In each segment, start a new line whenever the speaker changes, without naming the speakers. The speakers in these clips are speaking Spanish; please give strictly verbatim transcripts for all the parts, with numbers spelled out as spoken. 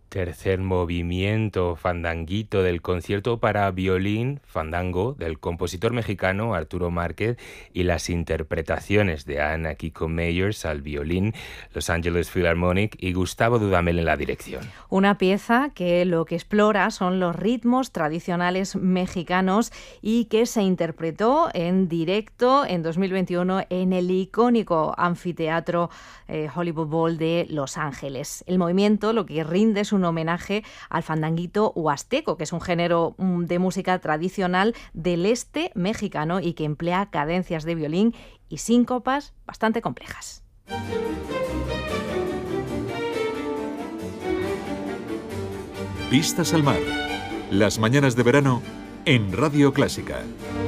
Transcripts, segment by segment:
Tercer movimiento, fandanguito del concierto para violín, Fandango, del compositor mexicano Arturo Márquez y las interpretaciones de Anna Kiko Meyers al violín, Los Angeles Philharmonic y Gustavo Dudamel en la dirección.
Una pieza que lo que explora son los ritmos tradicionales mexicanos y que se interpretó en directo en dos mil veintiuno en el icónico anfiteatro eh, Hollywood Bowl de Los Ángeles. El movimiento lo que rinde es un homenaje al fandanguito huasteco, que es un género de música tradicional del este mexicano y que emplea cadencias de violín y síncopas bastante complejas.
Vistas al mar. Las mañanas de verano en Radio Clásica.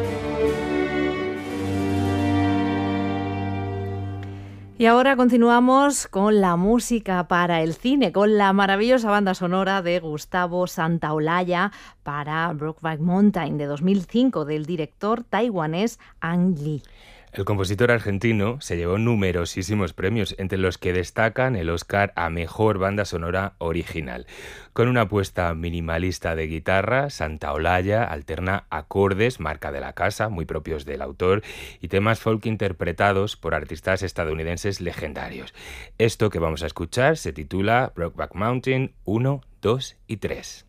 Y ahora continuamos con la música para el cine, con la maravillosa banda sonora de Gustavo Santaolalla para Brokeback Mountain de dos mil cinco del director taiwanés Ang Lee.
El compositor argentino se llevó numerosísimos premios, entre los que destacan el Oscar a Mejor Banda Sonora Original. Con una apuesta minimalista de guitarra, Santaolalla alterna acordes, marca de la casa, muy propios del autor, y temas folk interpretados por artistas estadounidenses legendarios. Esto que vamos a escuchar se titula Brokeback Mountain uno, dos y tres.